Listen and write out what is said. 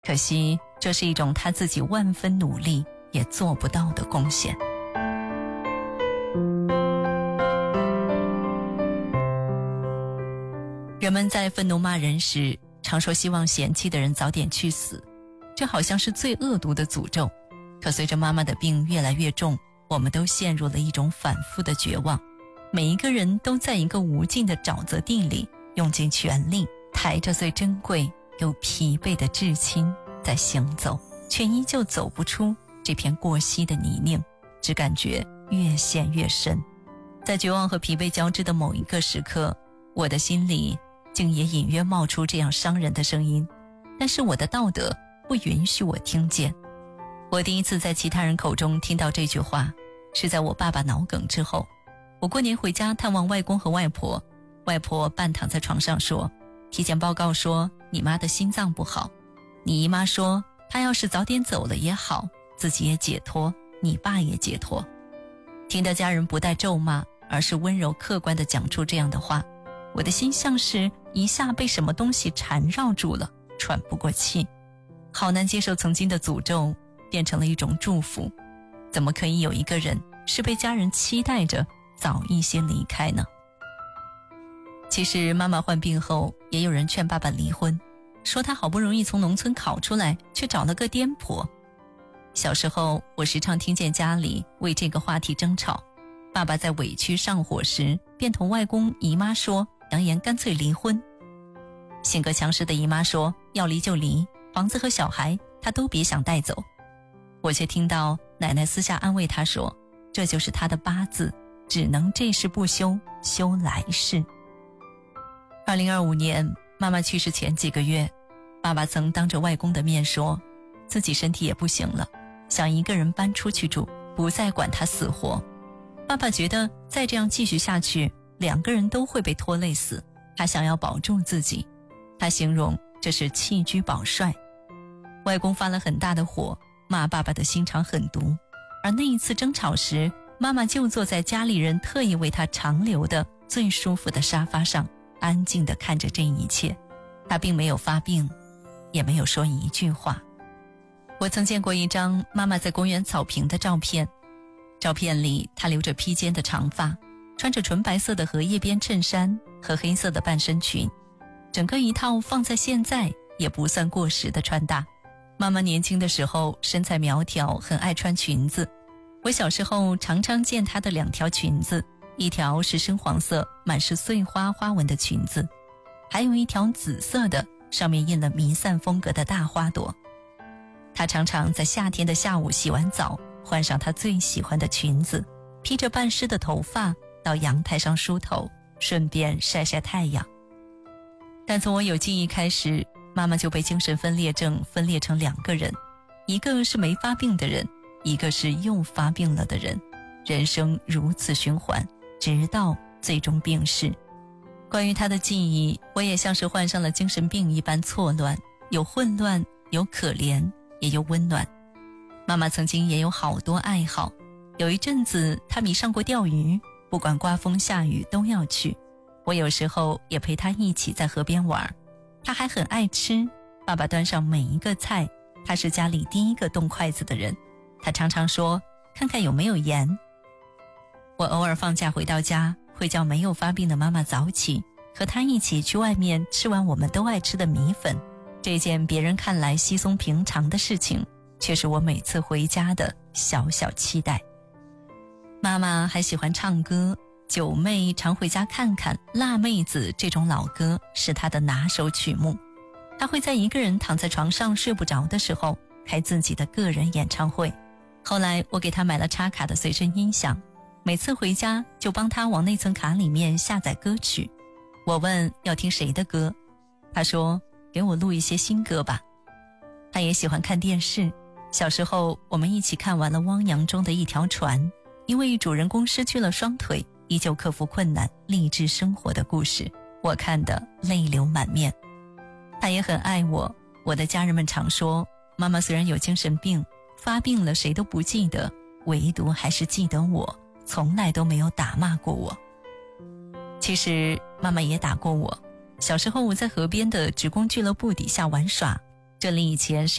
可惜这是一种他自己万分努力也做不到的贡献。人们在愤怒骂人时，常说希望嫌弃的人早点去死，这好像是最恶毒的诅咒。可随着妈妈的病越来越重，我们都陷入了一种反复的绝望。每一个人都在一个无尽的沼泽地里，用尽全力抬着最珍贵又疲惫的至亲在行走，却依旧走不出这片过膝的泥泞，只感觉越陷越深。在绝望和疲惫交织的某一个时刻，我的心里竟也隐约冒出这样伤人的声音，但是我的道德不允许我听见。我第一次在其他人口中听到这句话，是在我爸爸脑梗之后。我过年回家探望外公和外婆，外婆半躺在床上说，体检报告说你妈的心脏不好，你姨妈说她要是早点走了也好，自己也解脱，你爸也解脱。听得家人不带咒骂，而是温柔客观地讲出这样的话，我的心像是一下被什么东西缠绕住了，喘不过气。好难接受曾经的诅咒变成了一种祝福，怎么可以有一个人是被家人期待着早一些离开呢？其实妈妈患病后，也有人劝爸爸离婚，说他好不容易从农村考出来，却找了个颠婆。小时候我时常听见家里为这个话题争吵，爸爸在委屈上火时便同外公姨妈说，扬言干脆离婚。性格强势的姨妈说要离就离，房子和小孩他都别想带走。我却听到奶奶私下安慰他说，这就是他的八字，只能这世不休，休来世。2025年妈妈去世前几个月，爸爸曾当着外公的面说自己身体也不行了，想一个人搬出去住，不再管他死活。爸爸觉得再这样继续下去，两个人都会被拖累死，他想要保住自己。他形容这是弃车保帅。外公发了很大的火，骂爸爸的心肠狠毒，而那一次争吵时，妈妈就坐在家里人特意为她长留的最舒服的沙发上，安静地看着这一切。她并没有发病，也没有说一句话。我曾见过一张妈妈在公园草坪的照片，照片里她留着披肩的长发，穿着纯白色的荷叶边衬衫和黑色的半身裙，整个一套放在现在也不算过时的穿搭。妈妈年轻的时候身材苗条，很爱穿裙子。我小时候常常见她的两条裙子，一条是深黄色满是碎花花纹的裙子，还有一条紫色的，上面印了弥散风格的大花朵。她常常在夏天的下午洗完澡，换上她最喜欢的裙子，披着半湿的头发到阳台上梳头，顺便晒晒太阳。但从我有记忆开始，妈妈就被精神分裂症分裂成两个人，一个是没发病的人，一个是又发病了的人，人生如此循环，直到最终病逝。关于她的记忆，我也像是患上了精神病一般错乱，有混乱，有可怜，也有温暖。妈妈曾经也有好多爱好，有一阵子她迷上过钓鱼，不管刮风下雨都要去。我有时候也陪她一起在河边玩。她还很爱吃，爸爸端上每一个菜，她是家里第一个动筷子的人。她常常说看看有没有盐。我偶尔放假回到家，会叫没有发病的妈妈早起，和她一起去外面吃完我们都爱吃的米粉。这件别人看来稀松平常的事情，却是我每次回家的小小期待。妈妈还喜欢唱歌，九妹常回家看看，辣妹子这种老歌是她的拿手曲目。她会在一个人躺在床上睡不着的时候开自己的个人演唱会。后来我给她买了插卡的随身音响，每次回家就帮她往内存卡里面下载歌曲。我问要听谁的歌，她说给我录一些新歌吧。她也喜欢看电视，小时候我们一起看完了汪洋中的一条船，因为主人公失去了双腿，依旧克服困难，励志生活的故事，我看得泪流满面。她也很爱我，我的家人们常说，妈妈虽然有精神病，发病了谁都不记得，唯独还是记得我，从来都没有打骂过我。其实妈妈也打过我，小时候我在河边的职工俱乐部底下玩耍，这里以前是